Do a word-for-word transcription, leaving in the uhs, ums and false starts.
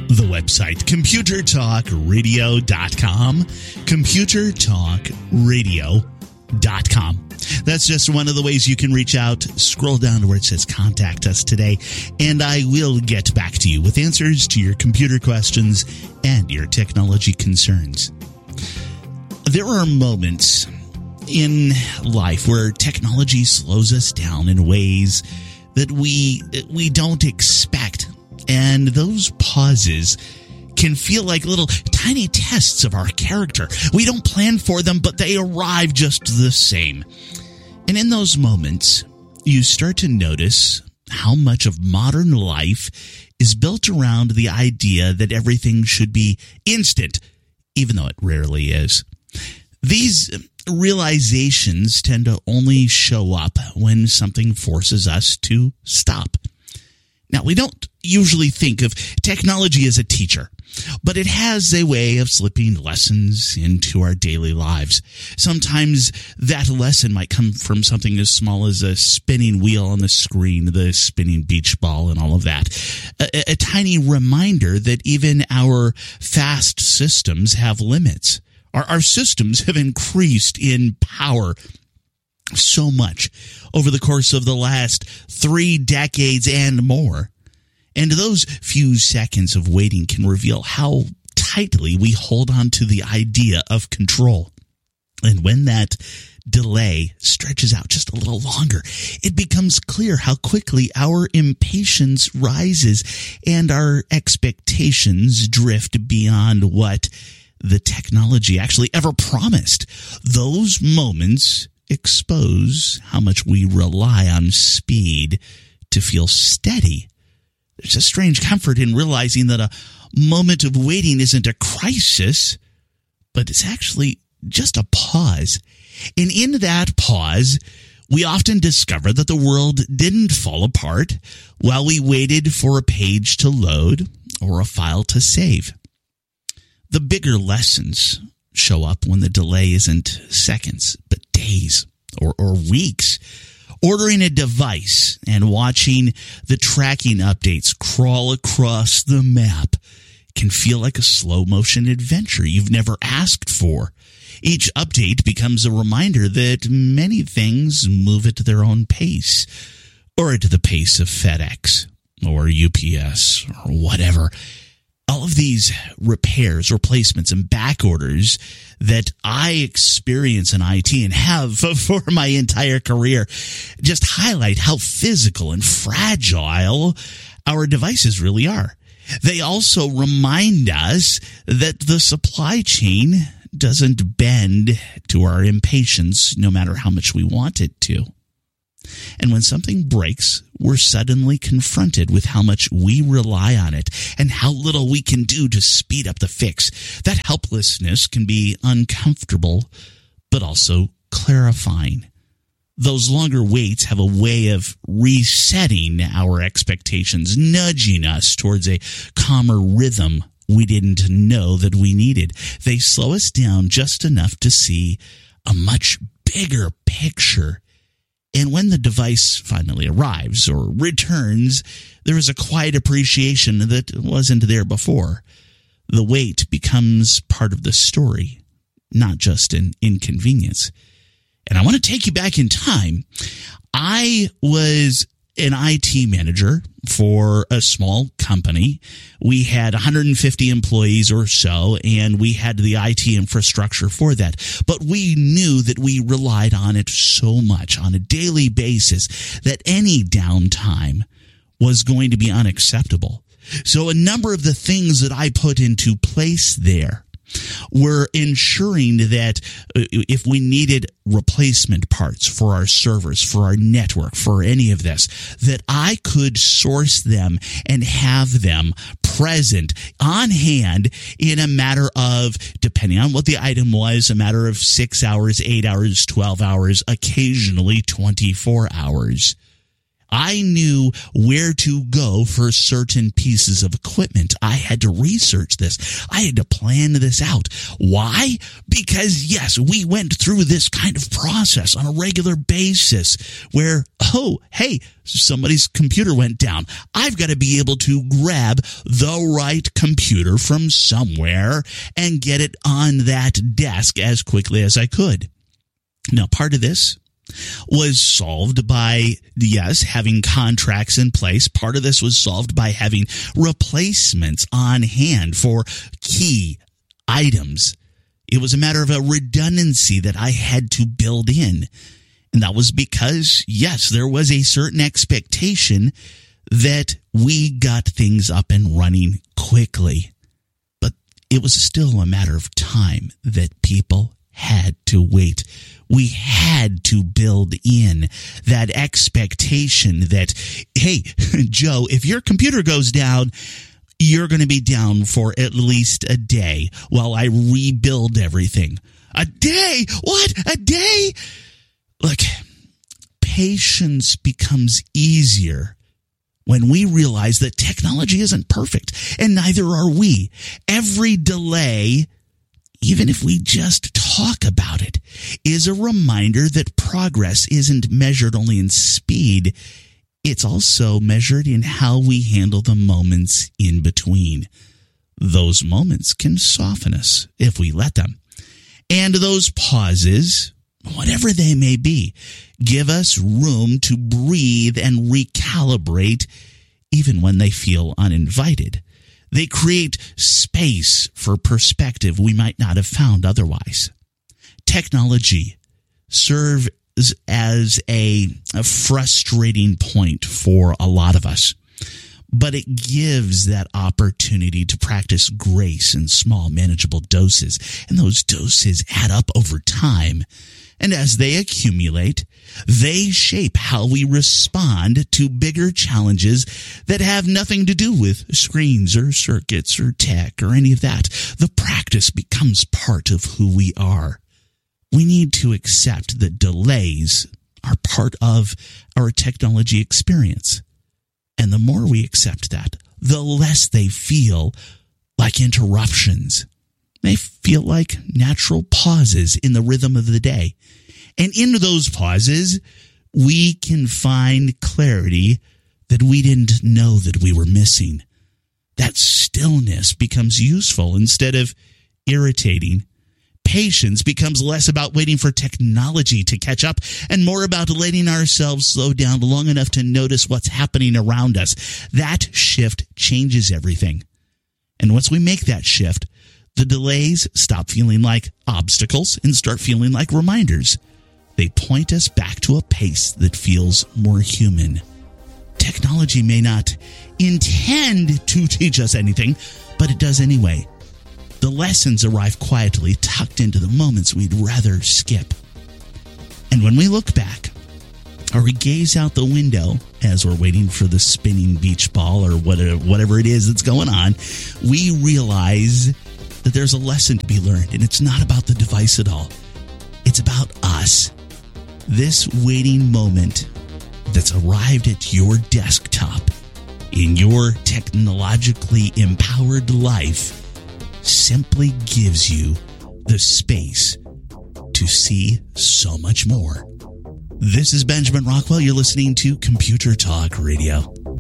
The website, computer talk radio dot com, computer talk radio dot com. That's just one of the ways you can reach out. Scroll down to where it says contact us today, and I will get back to you with answers to your computer questions and your technology concerns. There are moments in life where technology slows us down in ways that we we don't expect, and those pauses can feel like little tiny tests of our character. We don't plan for them, but they arrive just the same. And in those moments, you start to notice how much of modern life is built around the idea that everything should be instant, even though it rarely is. These realizations tend to only show up when something forces us to stop. Now, we don't usually think of technology as a teacher, but it has a way of slipping lessons into our daily lives. Sometimes that lesson might come from something as small as a spinning wheel on the screen, the spinning beach ball, and all of that. A, a tiny reminder that even our fast systems have limits. Our, our systems have increased in power so much over the course of the last three decades and more. And those few seconds of waiting can reveal how tightly we hold on to the idea of control. And when that delay stretches out just a little longer, it becomes clear how quickly our impatience rises and our expectations drift beyond what the technology actually ever promised. Those moments expose how much we rely on speed to feel steady. There's a strange comfort in realizing that a moment of waiting isn't a crisis, but it's actually just a pause. And in that pause, we often discover that the world didn't fall apart while we waited for a page to load or a file to save. The bigger lessons show up when the delay isn't seconds, but days or, or weeks. Ordering a device and watching the tracking updates crawl across the map can feel like a slow-motion adventure you've never asked for. Each update becomes a reminder that many things move at their own pace, or at the pace of FedEx or U P S or whatever. All of these repairs, replacements, and back orders that I experience in I T and have for my entire career just highlight how physical and fragile our devices really are. They also remind us that the supply chain doesn't bend to our impatience no matter how much we want it to. And when something breaks, we're suddenly confronted with how much we rely on it and how little we can do to speed up the fix. That helplessness can be uncomfortable, but also clarifying. Those longer waits have a way of resetting our expectations, nudging us towards a calmer rhythm we didn't know that we needed. They slow us down just enough to see a much bigger picture. And when the device finally arrives or returns, there is a quiet appreciation that wasn't there before. The wait becomes part of the story, not just an inconvenience. And I want to take you back in time. I was an I T manager for a small company. We had one hundred fifty employees or so, and we had the I T infrastructure for that. But we knew that we relied on it so much on a daily basis that any downtime was going to be unacceptable. So a number of the things that I put into place there were ensuring that if we needed replacement parts for our servers, for our network, for any of this, that I could source them and have them present on hand in a matter of, depending on what the item was, a matter of six hours, eight hours, twelve hours, occasionally twenty-four hours. I knew where to go for certain pieces of equipment. I had to research this. I had to plan this out. Why? Because, yes, we went through this kind of process on a regular basis where, oh, hey, somebody's computer went down. I've got to be able to grab the right computer from somewhere and get it on that desk as quickly as I could. Now, part of this was solved by, yes, having contracts in place. Part of this was solved by having replacements on hand for key items. It was a matter of a redundancy that I had to build in. And that was because, yes, there was a certain expectation that we got things up and running quickly. But it was still a matter of time that people had to wait. We had to build in that expectation that, hey, Joe, if your computer goes down, you're going to be down for at least a day while I rebuild everything. A day? What? A day? Look, patience becomes easier when we realize that technology isn't perfect, and neither are we. Every delay, even if we just talk about it, is a reminder that progress isn't measured only in speed. It's also measured in how we handle the moments in between. Those moments can soften us if we let them. And those pauses, whatever they may be, give us room to breathe and recalibrate even when they feel uninvited. They create space for perspective we might not have found otherwise. Technology serves as a, a frustrating point for a lot of us, but it gives that opportunity to practice grace in small, manageable doses, and those doses add up over time. And as they accumulate, they shape how we respond to bigger challenges that have nothing to do with screens or circuits or tech or any of that. The practice becomes part of who we are. We need to accept that delays are part of our technology experience. And the more we accept that, the less they feel like interruptions. They feel like natural pauses in the rhythm of the day. And in those pauses, we can find clarity that we didn't know that we were missing. That stillness becomes useful instead of irritating. Patience becomes less about waiting for technology to catch up and more about letting ourselves slow down long enough to notice what's happening around us. That shift changes everything. And once we make that shift, the delays stop feeling like obstacles and start feeling like reminders. They point us back to a pace that feels more human. Technology may not intend to teach us anything, but it does anyway. The lessons arrive quietly, tucked into the moments we'd rather skip. And when we look back, or we gaze out the window as we're waiting for the spinning beach ball or whatever it is that's going on, we realize that there's a lesson to be learned, and it's not about the device at all. It's about us. This waiting moment that's arrived at your desktop in your technologically empowered life simply gives you the space to see so much more. This is Benjamin Rockwell. You're listening to Computer Talk Radio.